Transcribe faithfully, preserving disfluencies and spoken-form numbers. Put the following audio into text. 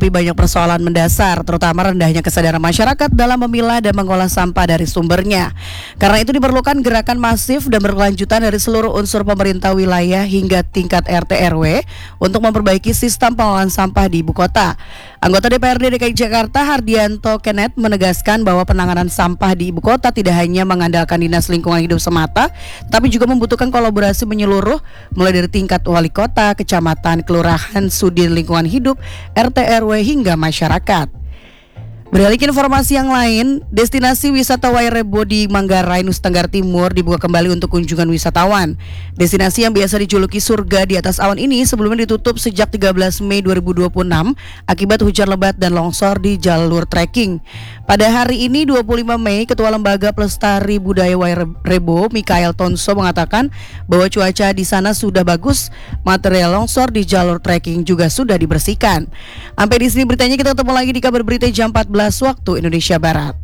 menghadapi banyak persoalan mendasar, terutama rendahnya kesadaran masyarakat dalam memilah dan mengolah sampah dari sumbernya. Karena itu diperlukan gerakan masif dan berkelanjutan dari seluruh unsur pemerintah wilayah hingga tingkat R T R W untuk memperbaiki sistem pengolahan sampah di ibu kota. Anggota D P R D D K I Jakarta Hardianto Kenneth menegaskan bahwa penanganan sampah di ibu kota tidak hanya mengandalkan Dinas Lingkungan Hidup semata, tapi juga membutuhkan kolaborasi menyeluruh mulai dari tingkat wali kota, kecamatan, kelurahan, sudin lingkungan hidup, R T R W hingga masyarakat. Beralih ke informasi yang lain, destinasi wisata Wairebo di Manggarai, Nusa Tenggara Timur dibuka kembali untuk kunjungan wisatawan. Destinasi yang biasa dijuluki surga di atas awan ini sebelumnya ditutup sejak tiga belas Mei dua ribu dua puluh enam akibat hujan lebat dan longsor di jalur trekking. Pada hari ini dua puluh lima Mei, Ketua Lembaga Pelestari Budaya Wairebo, Mikael Tonso, mengatakan bahwa cuaca di sana sudah bagus, material longsor di jalur trekking juga sudah dibersihkan. Sampai di sini beritanya, kita ketemu lagi di kabar berita jam empat belas waktu Indonesia Barat.